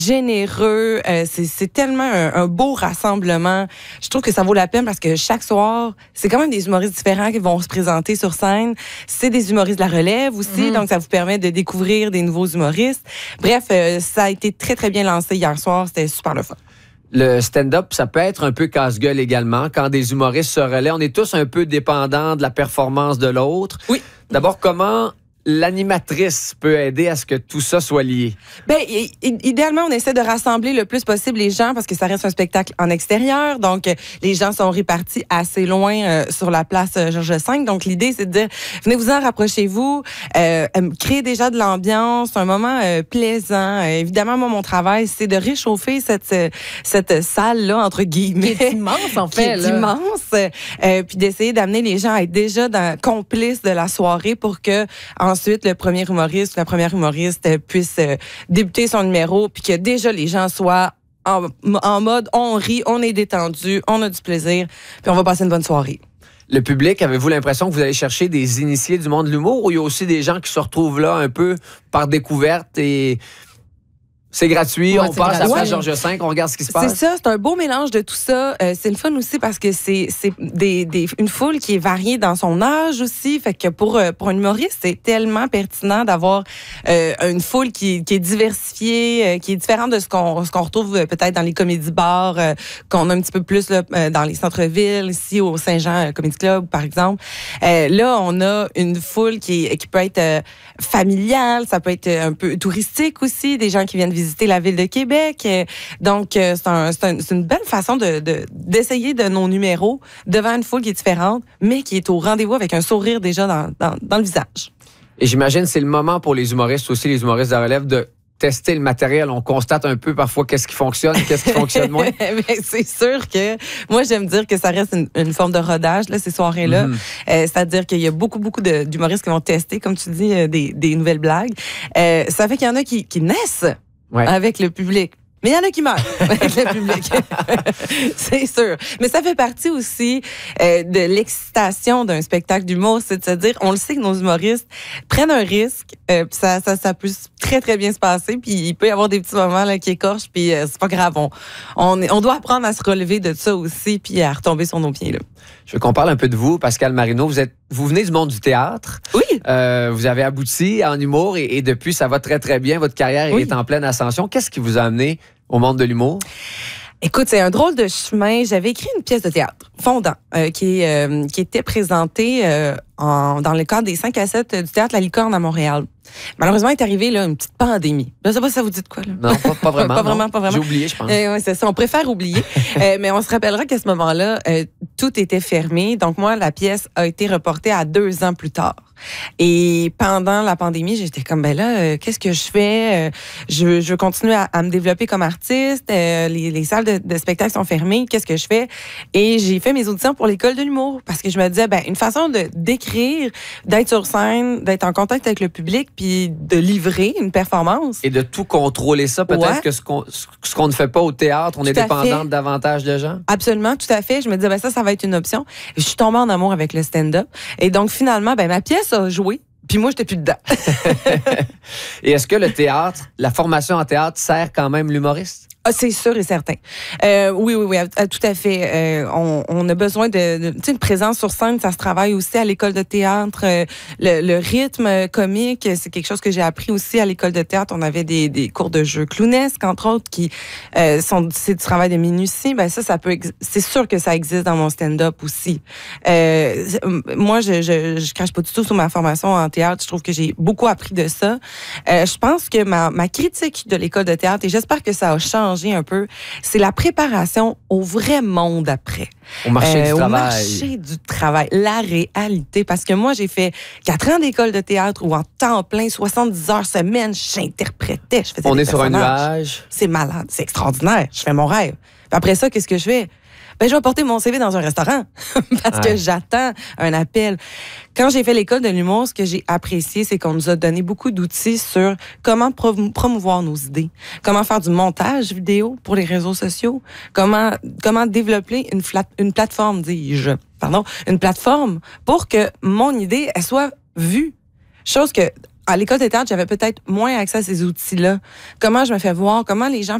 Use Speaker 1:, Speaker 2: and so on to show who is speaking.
Speaker 1: généreux. C'est tellement un beau rassemblement. Je trouve que ça vaut la peine parce que chaque soir, c'est quand même des humoristes différents qui vont se présenter sur scène. C'est des humoristes de la relève aussi, donc ça vous permet de découvrir des nouveaux humoristes. Bref, ça a été très, très bien lancé hier soir. C'était super le fun.
Speaker 2: Le stand-up, ça peut être un peu casse-gueule également. Quand des humoristes se relaient, on est tous un peu dépendants de la performance de l'autre.
Speaker 1: Oui.
Speaker 2: D'abord, comment l'animatrice peut aider à ce que tout ça soit lié?
Speaker 1: Ben, idéalement, on essaie de rassembler le plus possible les gens parce que ça reste un spectacle en extérieur. Donc, les gens sont répartis assez loin sur la place Georges V. Donc, l'idée, c'est de dire, venez-vous-en, rapprochez-vous, créez déjà de l'ambiance, un moment plaisant. Évidemment, moi, mon travail, c'est de réchauffer cette salle-là, entre guillemets.
Speaker 3: Qui est immense, en fait.
Speaker 1: Qui est immense. Puis d'essayer d'amener les gens à être déjà complices de la soirée pour que ensuite, le premier humoriste ou la première humoriste puisse débuter son numéro, puis que déjà les gens soient en mode on rit, on est détendu, on a du plaisir, puis on va passer une bonne soirée.
Speaker 2: Le public, avez-vous l'impression que vous allez chercher des initiés du monde de l'humour ou il y a aussi des gens qui se retrouvent là un peu par découverte et c'est gratuit, on passe après Georges V, on regarde ce qui se passe?
Speaker 1: C'est ça, c'est un beau mélange de tout ça. C'est le fun aussi parce que c'est une foule qui est variée dans son âge aussi. Fait que pour un humoriste, c'est tellement pertinent d'avoir une foule qui est diversifiée, qui est différente de ce qu'on retrouve peut-être dans les comédies-bars, qu'on a un petit peu plus là, dans les centres-villes, ici au Saint-Jean Comedy Club, par exemple. Là, on a une foule qui peut être familiale, ça peut être un peu touristique aussi, des gens qui viennent visiter la ville de Québec. Donc, c'est une belle façon d'essayer de nos numéros devant une foule qui est différente, mais qui est au rendez-vous avec un sourire déjà dans le visage.
Speaker 2: Et j'imagine c'est le moment pour les humoristes aussi, les humoristes de la relève, de tester le matériel. On constate un peu parfois qu'est-ce qui fonctionne, qu'est-ce qui fonctionne moins.
Speaker 1: C'est sûr que moi, j'aime dire que ça reste une forme de rodage, là, ces soirées-là. C'est-à-dire qu'il y a beaucoup d'humoristes qui vont tester, comme tu dis, des nouvelles blagues. Ça fait qu'il y en a qui naissent avec le public. Mais il y en a qui meurent avec le public. C'est sûr. Mais ça fait partie aussi de l'excitation d'un spectacle d'humour. C'est de se dire, on le sait que nos humoristes prennent un risque. Ça peut très, très bien se passer. Puis il peut y avoir des petits moments là, qui écorchent. Puis c'est pas grave. On doit apprendre à se relever de ça aussi. Puis à retomber sur nos pieds. Là.
Speaker 2: Je veux qu'on parle un peu de vous, Pascale Marino. Vous venez du monde du théâtre.
Speaker 1: Oui.
Speaker 2: Vous avez abouti en humour et depuis, ça va très, très bien. Votre carrière est en pleine ascension. Qu'est-ce qui vous a amené au monde de l'humour?
Speaker 1: Écoute, c'est un drôle de chemin. J'avais écrit une pièce de théâtre, Fondant, qui était présentée dans le cadre des 5 à 7 du Théâtre La Licorne à Montréal. Malheureusement, est arrivée là, une petite pandémie. Je ne sais pas si ça vous dit de quoi. Là.
Speaker 2: Non, pas vraiment.
Speaker 1: Pas vraiment.
Speaker 2: J'ai oublié, je pense.
Speaker 1: Oui, c'est ça. On préfère oublier. Mais on se rappellera qu'à ce moment-là, tout était fermé. Donc, moi, la pièce a été reportée à 2 ans plus tard. Et pendant la pandémie, j'étais comme, ben là, qu'est-ce que je fais? Je veux continuer à me développer comme artiste. Les salles de spectacle sont fermées. Qu'est-ce que je fais? Et j'ai fait mes auditions pour l'école de l'humour parce que je me disais, ben une façon d'écrire, d'être sur scène, d'être en contact avec le public, puis de livrer une performance.
Speaker 2: Et de tout contrôler ça, peut-être que ce qu'on ne fait pas au théâtre, on est dépendant davantage de gens?
Speaker 1: Absolument, tout à fait. Je me disais, ben ça va être une option. Et je suis tombée en amour avec le stand-up. Et donc, finalement, ben ma pièce a joué. Puis moi, j'étais plus dedans.
Speaker 2: Et est-ce que le théâtre, la formation en théâtre, sert quand même l'humoriste?
Speaker 1: Ah, c'est sûr et certain. Oui, tout à fait. On a besoin de une présence sur scène, ça se travaille aussi à l'école de théâtre. Le rythme comique, c'est quelque chose que j'ai appris aussi à l'école de théâtre. On avait des cours de jeu clownesque, entre autres, qui c'est du travail de minutie. Ben ça peut, c'est sûr que ça existe dans mon stand-up aussi. Moi, je crache pas du tout sur ma formation en théâtre. Je trouve que j'ai beaucoup appris de ça. Je pense que ma critique de l'école de théâtre, et j'espère que ça a changé un peu, c'est la préparation au vrai monde après.
Speaker 2: Au marché du travail.
Speaker 1: Au marché du travail, la réalité. Parce que moi, j'ai fait 4 ans d'école de théâtre où en temps plein, 70 heures semaine, j'interprétais, je faisais
Speaker 2: On
Speaker 1: des
Speaker 2: est sur un
Speaker 1: personnages.
Speaker 2: nuage.
Speaker 1: C'est malade, c'est extraordinaire. Je fais mon rêve. Puis après ça, qu'est-ce que je fais? Ben, je vais porter mon CV dans un restaurant parce que j'attends un appel. Quand j'ai fait l'école de l'humour, ce que j'ai apprécié, c'est qu'on nous a donné beaucoup d'outils sur comment promouvoir nos idées, comment faire du montage vidéo pour les réseaux sociaux, comment développer une plateforme, une plateforme pour que mon idée, elle soit vue. Chose que à l'école de théâtre, j'avais peut-être moins accès à ces outils-là. Comment je me fais voir, comment les gens